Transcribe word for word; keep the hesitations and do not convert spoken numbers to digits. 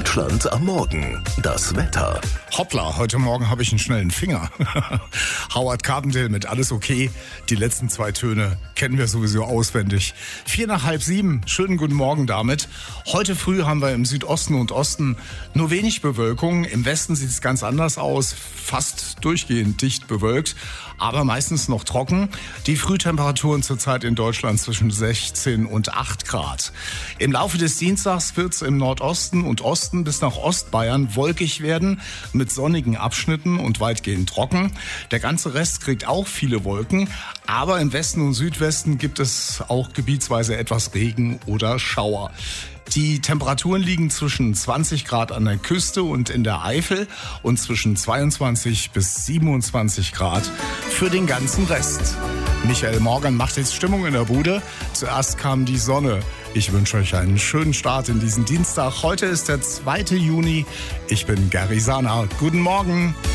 Deutschland am Morgen. Das Wetter. Hoppla, heute Morgen habe ich einen schnellen Finger. Howard Carpendale mit Alles okay. Die letzten zwei Töne kennen wir sowieso auswendig. Vier nach halb sieben. Schönen guten Morgen damit. Heute früh haben wir im Südosten und Osten nur wenig Bewölkung. Im Westen sieht es ganz anders aus. Fast durchgehend dicht bewölkt, aber meistens noch trocken. Die Frühtemperaturen zurzeit in Deutschland zwischen sechzehn und acht Grad. Im Laufe des Dienstags wird es im Nordosten und Osten bis nach Ostbayern wolkig werden mit sonnigen Abschnitten und weitgehend trocken. Der ganze Rest kriegt auch viele Wolken, aber im Westen und Südwesten gibt es auch gebietsweise etwas Regen oder Schauer. Die Temperaturen liegen zwischen zwanzig Grad an der Küste und in der Eifel und zwischen zweiundzwanzig bis siebenundzwanzig Grad für den ganzen Rest. Michael Morgan macht jetzt Stimmung in der Bude. Zuerst kam die Sonne. Ich wünsche euch einen schönen Start in diesen Dienstag. Heute ist der zweite Juni. Ich bin Gary Sana. Guten Morgen.